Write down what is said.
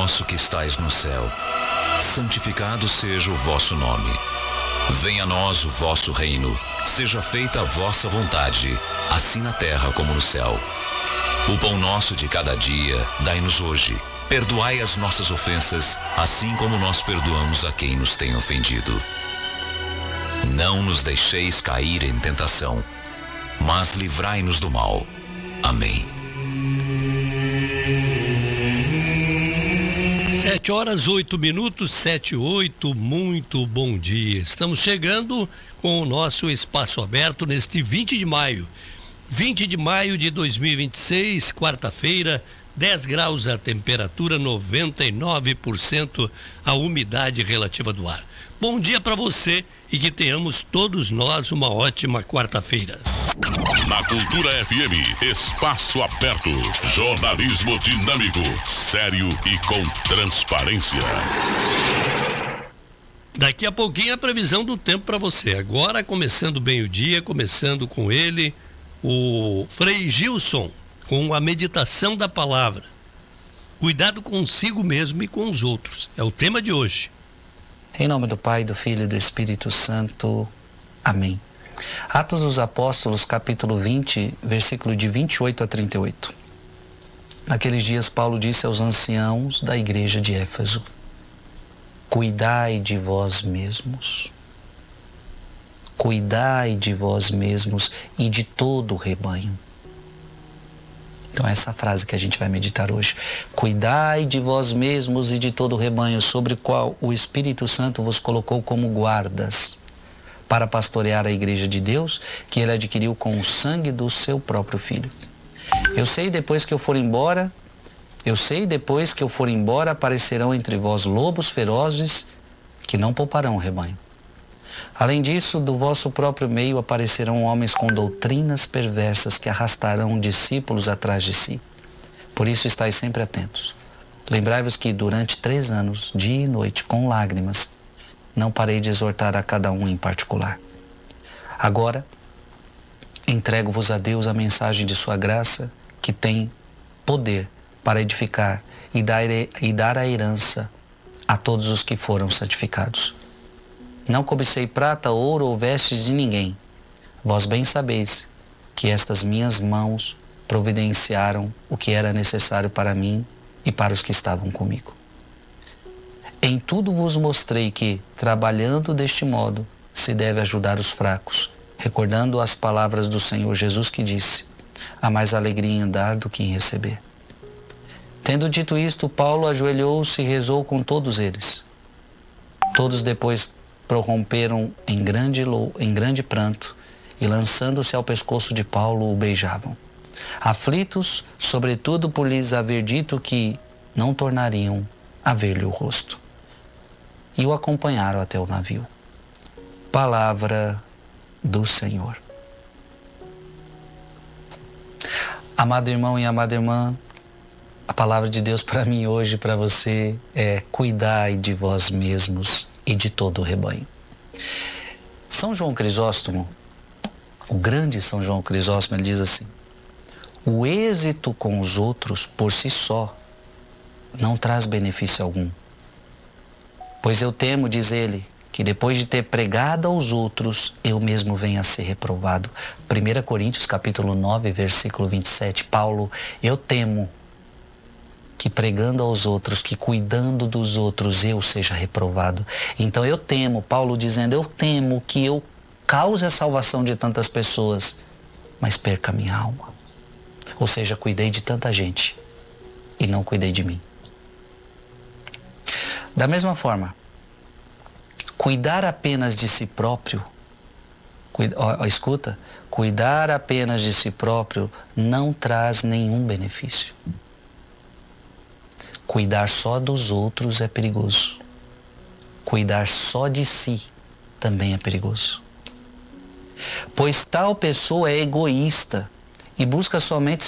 nosso que estais no céu, santificado seja o vosso nome. Venha a nós o vosso reino. Seja feita a vossa vontade, assim na terra como no céu. O pão nosso de cada dia, dai-nos hoje. Perdoai as nossas ofensas, assim como nós perdoamos a quem nos tem ofendido. Não nos deixeis cair em tentação, mas livrai-nos do mal. Amém. 7h08, 7h08, muito bom dia. Estamos chegando com o nosso espaço aberto neste 20 de maio. 20 de maio de 2026, quarta-feira, 10 graus a temperatura, 99% a umidade relativa do ar. Bom dia para você e que tenhamos todos nós uma ótima quarta-feira. Na Cultura FM, espaço aberto, jornalismo dinâmico, sério e com transparência. Daqui a pouquinho a previsão do tempo para você. Agora começando bem o dia, começando com ele, o Frei Gilson, com a meditação da palavra. Cuidado consigo mesmo e com os outros. É o tema de hoje. Em nome do Pai, do Filho e do Espírito Santo. Amém. Atos dos Apóstolos, capítulo 20, versículo de 28 a 38. Naqueles dias, Paulo disse aos anciãos da igreja de Éfeso: cuidai de vós mesmos. Cuidai de vós mesmos e de todo o rebanho. Então essa frase que a gente vai meditar hoje. Cuidai de vós mesmos e de todo o rebanho, sobre o qual o Espírito Santo vos colocou como guardas, para pastorear a igreja de Deus, que ele adquiriu com o sangue do seu próprio Filho. Eu sei depois que eu for embora, aparecerão entre vós lobos ferozes, que não pouparão o rebanho. Além disso, do vosso próprio meio aparecerão homens com doutrinas perversas que arrastarão discípulos atrás de si. Por isso estais sempre atentos. Lembrai-vos que durante 3 anos, dia e noite, com lágrimas, não parei de exortar a cada um em particular. Agora, entrego-vos a Deus a mensagem de sua graça, que tem poder para edificar e dar a herança a todos os que foram santificados. Não cobicei prata, ouro ou vestes de ninguém. Vós bem sabeis que estas minhas mãos providenciaram o que era necessário para mim e para os que estavam comigo. Em tudo vos mostrei que, trabalhando deste modo, se deve ajudar os fracos, recordando as palavras do Senhor Jesus que disse: há mais alegria em dar do que em receber. Tendo dito isto, Paulo ajoelhou-se e rezou com todos eles. Todos depois prorromperam em grande pranto e, lançando-se ao pescoço de Paulo, o beijavam. Aflitos, sobretudo por lhes haver dito que não tornariam a ver-lhe o rosto. E o acompanharam até o navio. Palavra do Senhor. Amado irmão e amada irmã, a palavra de Deus para mim hoje, para você, é: cuidai de vós mesmos e de todo o rebanho. São João Crisóstomo, o grande São João Crisóstomo, ele diz assim: o êxito com os outros por si só não traz benefício algum. Pois eu temo, diz ele, que depois de ter pregado aos outros, eu mesmo venha a ser reprovado. 1 Coríntios capítulo 9, versículo 27, Paulo: eu temo que pregando aos outros, que cuidando dos outros, eu seja reprovado. Então eu temo, Paulo dizendo, eu temo que eu cause a salvação de tantas pessoas, mas perca a minha alma. Ou seja, cuidei de tanta gente e não cuidei de mim. Da mesma forma, cuidar apenas de si próprio, cuidar apenas de si próprio não traz nenhum benefício. Cuidar só dos outros é perigoso. Cuidar só de si também é perigoso. Pois tal pessoa é egoísta e busca somente